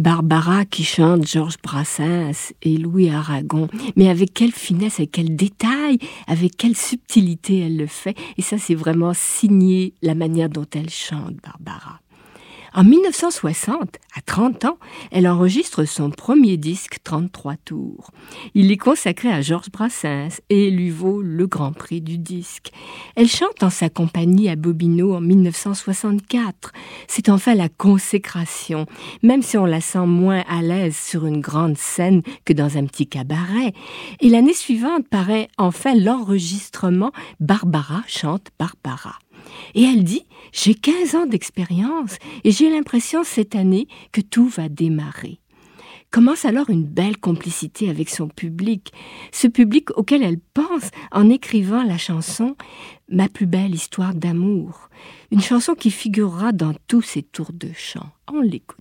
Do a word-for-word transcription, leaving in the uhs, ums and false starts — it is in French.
Barbara qui chante Georges Brassens et Louis Aragon, mais avec quelle finesse, avec quel détail, avec quelle subtilité elle le fait. Et ça, c'est vraiment signé la manière dont elle chante, Barbara. En mille neuf cent soixante, à trente ans, elle enregistre son premier disque, trente-trois tours. Il est consacré à Georges Brassens et lui vaut le Grand Prix du disque. Elle chante en sa compagnie à Bobino en mille neuf cent soixante-quatre. C'est enfin la consécration, même si on la sent moins à l'aise sur une grande scène que dans un petit cabaret. Et l'année suivante paraît enfin l'enregistrement « Barbara chante Barbara ». Et elle dit « J'ai quinze ans d'expérience et j'ai l'impression cette année que tout va démarrer ». Commence alors une belle complicité avec son public, ce public auquel elle pense en écrivant la chanson « Ma plus belle histoire d'amour », une chanson qui figurera dans tous ses tours de chant. On l'écoute.